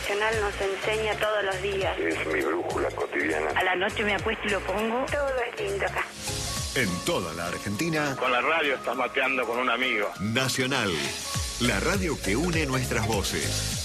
Nacional nos enseña todos los días. Es mi brújula cotidiana. A la noche me acuesto y lo pongo. Todo es lindo acá. En toda la Argentina. Con la radio estás mateando con un amigo. Nacional, la radio que une nuestras voces.